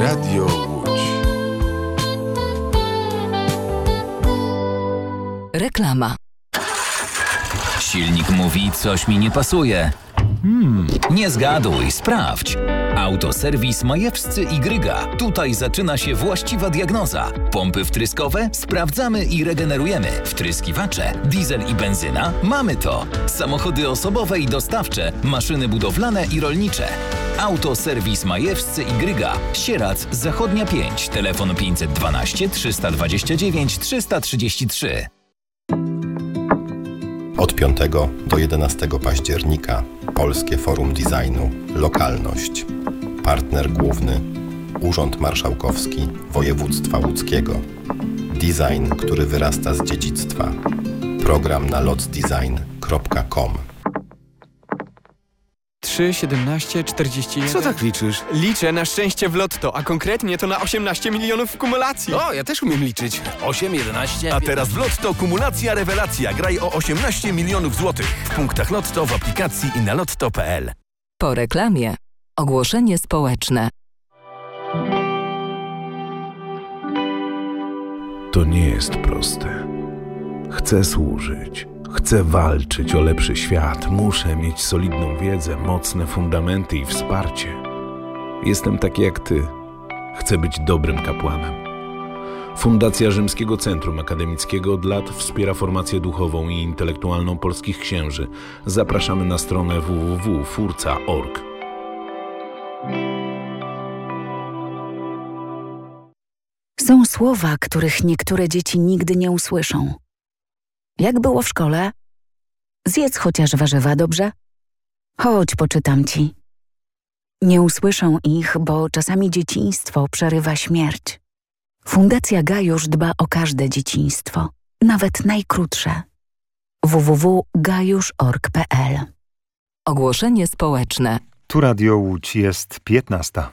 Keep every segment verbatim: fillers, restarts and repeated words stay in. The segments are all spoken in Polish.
Radio Łódź. Reklama. Silnik mówi, coś mi nie pasuje. Hmm, nie zgaduj, sprawdź. Autoserwis Majewscy i Gryga. Tutaj zaczyna się właściwa diagnoza. Pompy wtryskowe? Sprawdzamy i regenerujemy. Wtryskiwacze? Diesel i benzyna? Mamy to. Samochody osobowe i dostawcze, maszyny budowlane i rolnicze. Autoserwis Majewscy i Gryga. Sierac, Zachodnia pięć. Telefon pięćset dwanaście trzysta dwadzieścia dziewięć trzysta trzydzieści trzy. Od piątego do jedenastego października Polskie Forum Designu Lokalność. Partner główny Urząd Marszałkowski Województwa Łódzkiego. Design, który wyrasta z dziedzictwa. Program na lotsdesign kropka com. trzy, siedemnaście, czterdzieści jeden. Co tak liczysz? Liczę na szczęście w lotto, a konkretnie to na osiemnaście milionów w kumulacji. O, ja też umiem liczyć. osiem, jedenaście... A teraz w Lotto kumulacja rewelacja. Graj o osiemnaście milionów złotych. W punktach Lotto, w aplikacji i na lotto kropka pe el. Po reklamie ogłoszenie społeczne. To nie jest proste. Chcę służyć. Chcę walczyć o lepszy świat. Muszę mieć solidną wiedzę, mocne fundamenty i wsparcie. Jestem taki jak ty. Chcę być dobrym kapłanem. Fundacja Rzymskiego Centrum Akademickiego od lat wspiera formację duchową i intelektualną polskich księży. Zapraszamy na stronę w w w kropka furca kropka org. Są słowa, których niektóre dzieci nigdy nie usłyszą. Jak było w szkole? Zjedz chociaż warzywa, dobrze? Chodź, poczytam ci. Nie usłyszą ich, bo czasami dzieciństwo przerywa śmierć. Fundacja Gajusz dba o każde dzieciństwo, nawet najkrótsze. w w w kropka gajusz kropka org kropka pe el. Ogłoszenie społeczne. Tu Radio Łódź, jest piętnasta.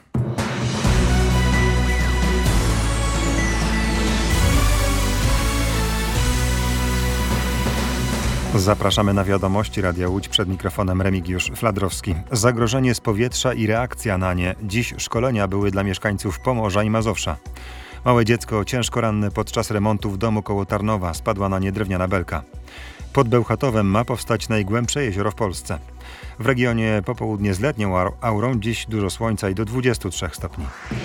Zapraszamy na wiadomości Radia Łódź, przed mikrofonem Remigiusz Fladrowski. Zagrożenie z powietrza i reakcja na nie. Dziś szkolenia były dla mieszkańców Pomorza i Mazowsza. Małe dziecko ciężko ranne podczas remontu w domu koło Tarnowa. Spadła na nie drewniana belka. Pod Bełchatowem ma powstać najgłębsze jezioro w Polsce. W regionie popołudnie z letnią aurą, dziś dużo słońca i do dwudziestu trzech stopni.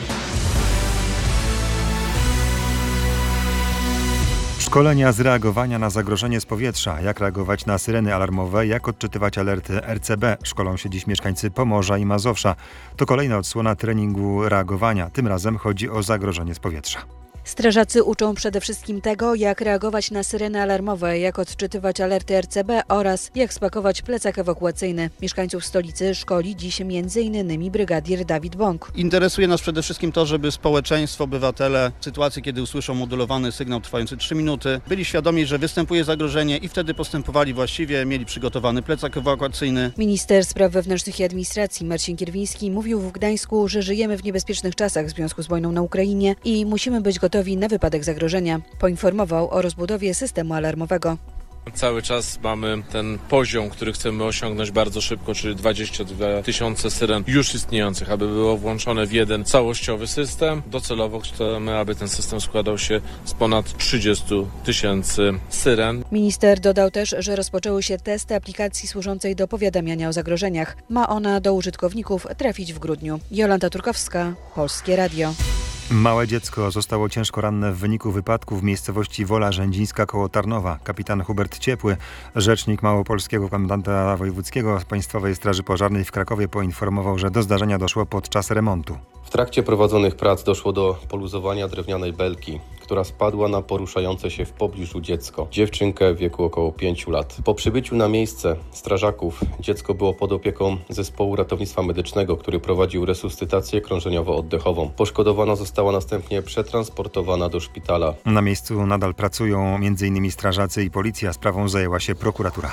Szkolenia z reagowania na zagrożenie z powietrza. Jak reagować na syreny alarmowe, jak odczytywać alerty er ce be. Szkolą się dziś mieszkańcy Pomorza i Mazowsza. To kolejna odsłona treningu reagowania. Tym razem chodzi o zagrożenie z powietrza. Strażacy uczą przede wszystkim tego, jak reagować na syreny alarmowe, jak odczytywać alerty er ce be oraz jak spakować plecak ewakuacyjny. Mieszkańców stolicy szkoli dziś między innymi brygadier Dawid Bąk. Interesuje nas przede wszystkim to, żeby społeczeństwo, obywatele w sytuacji, kiedy usłyszą modulowany sygnał trwający trzy minuty, byli świadomi, że występuje zagrożenie i wtedy postępowali właściwie, mieli przygotowany plecak ewakuacyjny. Minister Spraw Wewnętrznych i Administracji Marcin Kierwiński mówił w Gdańsku, że żyjemy w niebezpiecznych czasach w związku z wojną na Ukrainie i musimy być gotowi na wypadek zagrożenia. Poinformował o rozbudowie systemu alarmowego. Cały czas mamy ten poziom, który chcemy osiągnąć bardzo szybko, czyli dwadzieścia dwa tysiące syren już istniejących, aby było włączone w jeden całościowy system. Docelowo chcemy, aby ten system składał się z ponad trzydziestu tysięcy syren. Minister dodał też, że rozpoczęły się testy aplikacji służącej do powiadamiania o zagrożeniach. Ma ona do użytkowników trafić w grudniu. Jolanta Turkowska, Polskie Radio. Małe dziecko zostało ciężko ranne w wyniku wypadku w miejscowości Wola Rzędzińska koło Tarnowa. Kapitan Hubert Ciepły, rzecznik Małopolskiego Komendanta Wojewódzkiego Państwowej Straży Pożarnej w Krakowie, poinformował, że do zdarzenia doszło podczas remontu. W trakcie prowadzonych prac doszło do poluzowania drewnianej belki, która spadła na poruszające się w pobliżu dziecko, dziewczynkę w wieku około pięciu lat. Po przybyciu na miejsce strażaków dziecko było pod opieką zespołu ratownictwa medycznego, który prowadził resuscytację krążeniowo-oddechową. Poszkodowana została następnie przetransportowana do szpitala. Na miejscu nadal pracują między innymi strażacy i policja. Sprawą zajęła się prokuratura.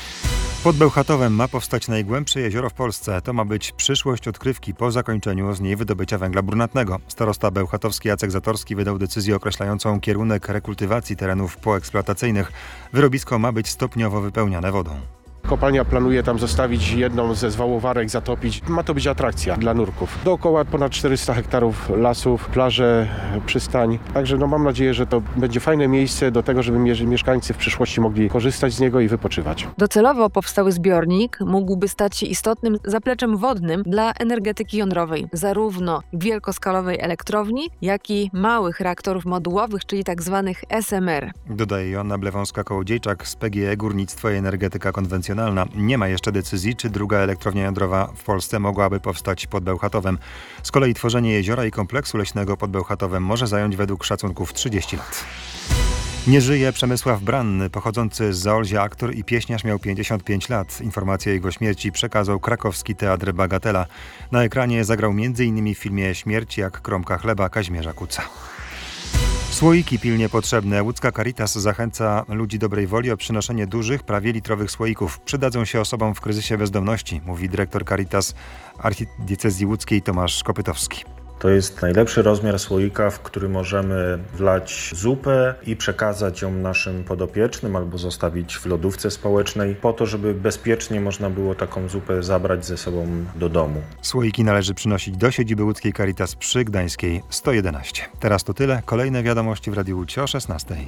Pod Bełchatowem ma powstać najgłębsze jezioro w Polsce. To ma być przyszłość odkrywki po zakończeniu z niej wydobycia węgla brunatnego. Starosta bełchatowski Jacek Zatorski wydał decyzję określającą kierunek rekultywacji terenów poeksploatacyjnych. Wyrobisko ma być stopniowo wypełniane wodą. Kopalnia planuje tam zostawić jedną ze zwałowarek, zatopić. Ma to być atrakcja dla nurków. Dookoła ponad czterysta hektarów lasów, plaże, przystań. Także no mam nadzieję, że to będzie fajne miejsce do tego, żeby mieszkańcy w przyszłości mogli korzystać z niego i wypoczywać. Docelowo powstały zbiornik mógłby stać się istotnym zapleczem wodnym dla energetyki jądrowej, zarówno wielkoskalowej elektrowni, jak i małych reaktorów modułowych, czyli tzw. S M R. Dodaje Joanna Blewąska-Kołodziejczak z P G E Górnictwo i Energetyka Konwencjonalna. Nie ma jeszcze decyzji, czy druga elektrownia jądrowa w Polsce mogłaby powstać pod Bełchatowem. Z kolei tworzenie jeziora i kompleksu leśnego pod Bełchatowem może zająć według szacunków trzydzieści lat. Nie żyje Przemysław Branny, pochodzący z Zaolzia aktor i pieśniarz, miał pięćdziesiąt pięć lat. Informację o jego śmierci przekazał krakowski teatr Bagatela. Na ekranie zagrał m.in. w filmie Śmierć jak kromka chleba Kazimierza Kuca. Słoiki pilnie potrzebne. Łódzka Caritas zachęca ludzi dobrej woli o przynoszenie dużych, prawie litrowych słoików. Przydadzą się osobom w kryzysie bezdomności, mówi dyrektor Caritas archidiecezji łódzkiej Tomasz Kopytowski. To jest najlepszy rozmiar słoika, w który możemy wlać zupę i przekazać ją naszym podopiecznym albo zostawić w lodówce społecznej po to, żeby bezpiecznie można było taką zupę zabrać ze sobą do domu. Słoiki należy przynosić do siedziby łódzkiej Caritas przy Gdańskiej sto jedenaście. Teraz to tyle. Kolejne wiadomości w Radiu Łódź o szesnastej.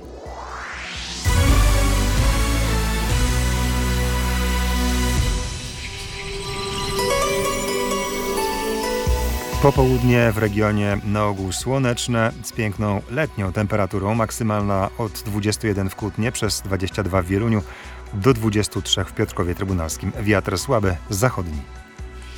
Popołudnie w regionie na ogół słoneczne z piękną letnią temperaturą, maksymalna od dwudziestu jeden w Kutnie, przez dwadzieścia dwa w Wieluniu do dwudziestu trzech w Piotrkowie Trybunalskim. Wiatr słaby, zachodni.